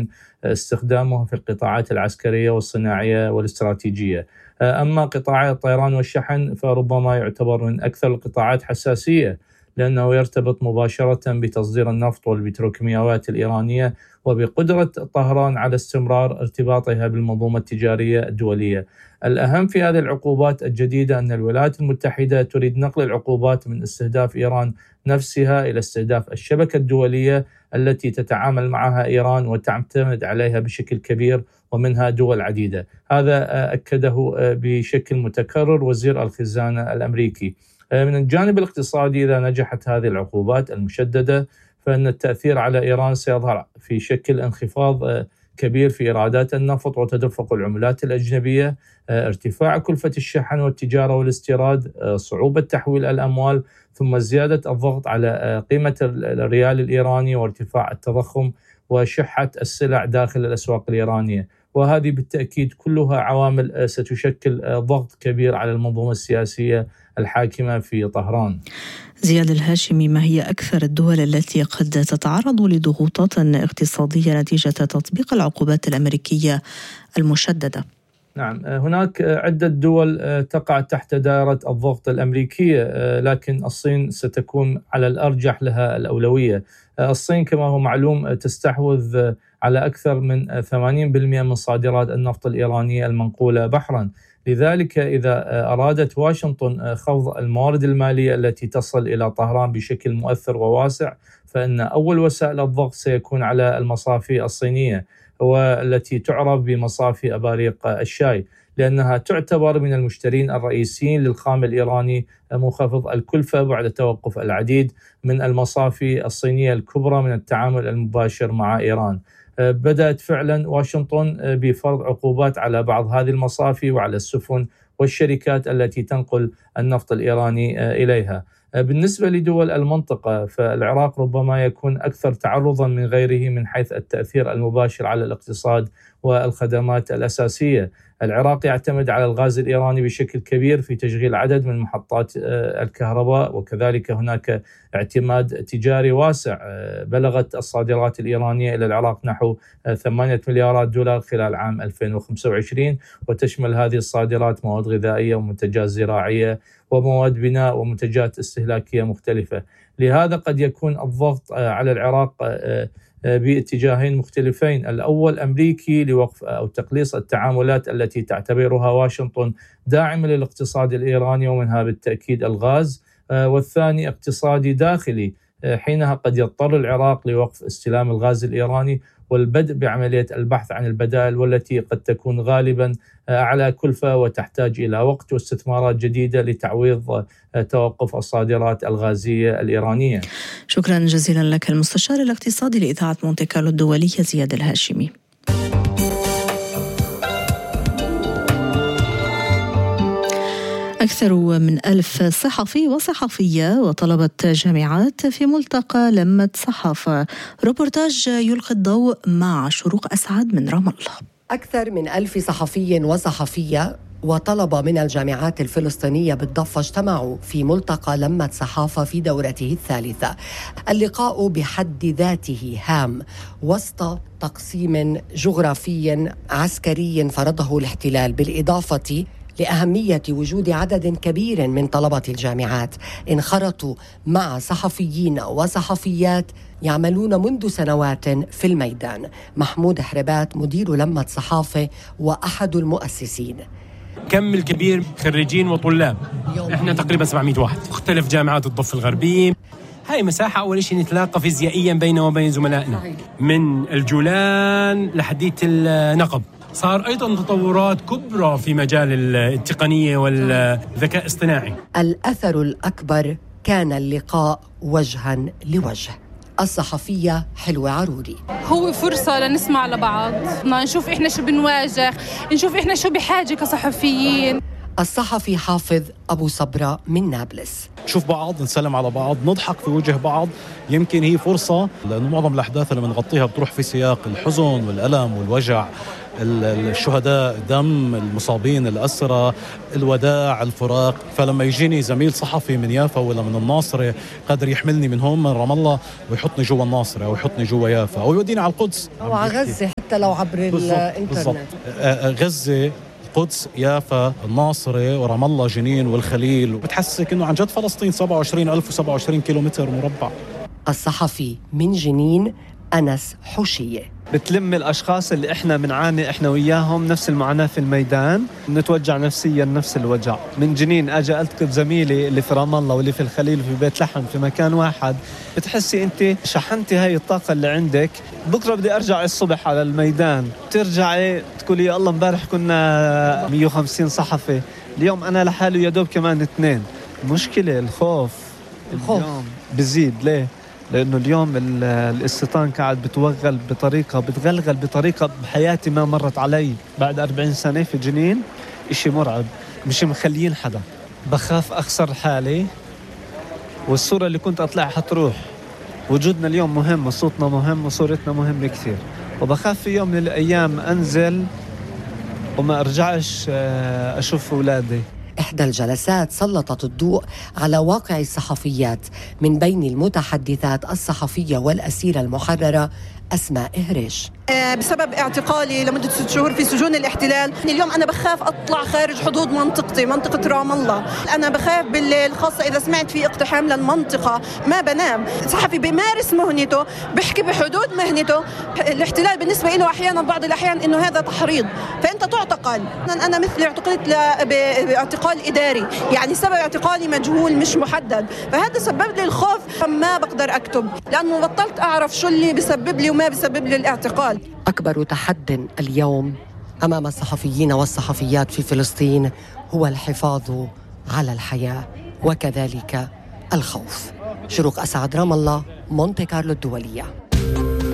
استخدامها في القطاعات العسكرية والصناعية والاستراتيجية. أما قطاع الطيران والشحن فربما يعتبر من أكثر القطاعات حساسية، لأنه يرتبط مباشرة بتصدير النفط والبتروكيماويات الإيرانية وبقدرة طهران على استمرار ارتباطها بالمنظومة التجارية الدولية. الأهم في هذه العقوبات الجديدة أن الولايات المتحدة تريد نقل العقوبات من استهداف إيران نفسها إلى استهداف الشبكة الدولية التي تتعامل معها إيران وتعتمد عليها بشكل كبير، ومنها دول عديدة. هذا أكده بشكل متكرر وزير الخزانة الأمريكي. من الجانب الاقتصادي، إذا نجحت هذه العقوبات المشددة فإن التأثير على إيران سيظهر في شكل انخفاض كبير في إيرادات النفط وتدفق العملات الأجنبية، ارتفاع كلفة الشحن والتجارة والاستيراد، صعوبة تحويل الأموال، ثم زيادة الضغط على قيمة الريال الإيراني وارتفاع التضخم وشحة السلع داخل الأسواق الإيرانية. وهذه بالتأكيد كلها عوامل ستشكل ضغط كبير على المنظومة السياسية الحاكمة في طهران. زياد الهاشمي، ما هي أكثر الدول التي قد تتعرض لضغوطات اقتصادية نتيجة تطبيق العقوبات الأمريكية المشددة؟ نعم، هناك عدة دول تقع تحت دائرة الضغط الأمريكية، لكن الصين ستكون على الأرجح لها الأولوية. الصين كما هو معلوم تستحوذ على أكثر من 80% من صادرات النفط الإيرانية المنقولة بحرا. لذلك إذا أرادت واشنطن خفض الموارد المالية التي تصل إلى طهران بشكل مؤثر وواسع، فإن أول وسائل الضغط سيكون على المصافي الصينية، والتي تعرف بمصافي أباريق الشاي، لأنها تعتبر من المشترين الرئيسيين للخام الإيراني منخفض الكلفة بعد توقف العديد من المصافي الصينية الكبرى من التعامل المباشر مع إيران. بدأت فعلا واشنطن بفرض عقوبات على بعض هذه المصافي وعلى السفن والشركات التي تنقل النفط الإيراني إليها. بالنسبة لدول المنطقة فالعراق ربما يكون أكثر تعرضا من غيره من حيث التأثير المباشر على الاقتصاد والخدمات الأساسية. العراق يعتمد على الغاز الإيراني بشكل كبير في تشغيل عدد من محطات الكهرباء، وكذلك هناك اعتماد تجاري واسع. بلغت الصادرات الإيرانية إلى العراق نحو 8 مليارات دولار خلال عام 2025، وتشمل هذه الصادرات مواد غذائية ومنتجات زراعية ومواد بناء ومنتجات استهلاكية مختلفة. لهذا قد يكون الضغط على العراق باتجاهين مختلفين: الأول أمريكي لوقف أو تقليص التعاملات التي تعتبرها واشنطن داعمة للاقتصاد الإيراني ومنها بالتأكيد الغاز، والثاني اقتصادي داخلي، حينها قد يضطر العراق لوقف استلام الغاز الإيراني والبدء بعملية البحث عن البدائل، والتي قد تكون غالبا أعلى كلفة وتحتاج إلى وقت واستثمارات جديدة لتعويض توقف الصادرات الغازية الإيرانية. شكرا جزيلا لك المستشار الاقتصادي لإذاعة مونتي كارلو الدولية زياد الهاشمي. أكثر من 1000 صحفي وصحفية وطلبة جامعات في ملتقى لمة صحافة. روبورتاج يلقي الضوء مع شروق أسعد من رام الله. أكثر من 1000 صحفي وصحفية وطلبة من الجامعات الفلسطينية بالضفة اجتمعوا في ملتقى لمة صحافة في دورته الثالثة. اللقاء بحد ذاته هام وسط تقسيم جغرافي عسكري فرضه الاحتلال، بالإضافة لأهمية وجود عدد كبير من طلبة الجامعات انخرطوا مع صحفيين وصحفيات يعملون منذ سنوات في الميدان. محمود حربات مدير لمة صحافة وأحد المؤسسين. كم الكبير خريجين وطلاب، احنا تقريبا 700 واحد، مختلف جامعات الضفة الغربية. هاي مساحة أول شيء نتلاقى فيزيائيا بيننا وبين زملائنا من الجولان لحدية النقب. صار أيضا تطورات كبرى في مجال التقنية والذكاء الاصطناعي. الأثر الأكبر كان اللقاء وجها لوجه. الصحفية حلوة عروري: هو فرصة لنسمع لبعض، نشوف إحنا شو بنواجه، نشوف إحنا شو بحاجة كصحفيين. الصحفي حافظ أبو صبرة من نابلس: نشوف بعض، نسلم على بعض، نضحك في وجه بعض. يمكن هي فرصة، لأنه معظم الأحداث اللي بنغطيها بتروح في سياق الحزن والألم والوجع الشهداء، دم المصابين، الأسرى، الوداع، الفراق. فلما يجيني زميل صحفي من يافا ولا من الناصرة قادر يحملني من هون من رام الله ويحطني جوا الناصرة أو يحطني جوا يافا أو يوديني على القدس أو على غزة حتى لو عبر الإنترنت. بالضبط. غزة، القدس، يافا، الناصرة ورام الله، جنين والخليل، بتحسسك إنه عن جد فلسطين 27,027 كيلومتر مربع. الصحفي من جنين أنس حوشية بتلم الأشخاص اللي إحنا بنعاني إحنا وياهم نفس المعاناة في الميدان، نتوجع نفسيا نفس الوجع. من جنين أجي ألتقط زميلي اللي في رام الله واللي في الخليل وفي بيت لحم في مكان واحد، بتحسي أنت شحنتي هاي الطاقة اللي عندك. بكرة بدي أرجع الصبح على الميدان، ترجعي تقولي يا الله امبارح كنا 150 صحفي، اليوم أنا لحالي يا دوب كمان 2. مشكلة الخوف اليوم بزيد. ليه؟ لأنه اليوم الاستيطان قاعد بتغلغل بطريقة بحياتي ما مرت علي. بعد 40 سنة في جنين إشي مرعب، مش مخليين حدا. بخاف أخسر حالي والصورة اللي كنت أطلعها حتروح. وجودنا اليوم مهم وصوتنا مهم وصورتنا مهمة كثير، وبخاف في يوم من الأيام أنزل وما أرجعش أشوف أولادي. إحدى الجلسات سلطت الضوء على واقع الصحفيات، من بين المتحدثات الصحفية والأسيرة المحررة أسماء إهريش. بسبب اعتقالي لمدة 6 شهور في سجون الاحتلال، اليوم أنا بخاف أطلع خارج حدود منطقتي، منطقة رام الله. أنا بخاف بالليل، خاصة إذا سمعت في اقتحام للمنطقة ما بنام. صحفي بيمارس مهنته، بيحكي بحدود مهنته. الاحتلال بالنسبة له أحيانا بعض الأحيان إنه هذا تحريض، فأنت تعتقل. أنا مثلي اعتقلت باعتقال إداري، يعني سبب اعتقالي مجهول مش محدد، فهذا سبب لي الخوف. ما بقدر أكتب لأنه بطلت أعرف شو اللي بسبب لي وما بسبب لي الاعتقال. أكبر تحد اليوم أمام الصحفيين والصحفيات في فلسطين هو الحفاظ على الحياة وكذلك الخوف. شروق أسعد، رام الله، مونتي كارلو الدولية.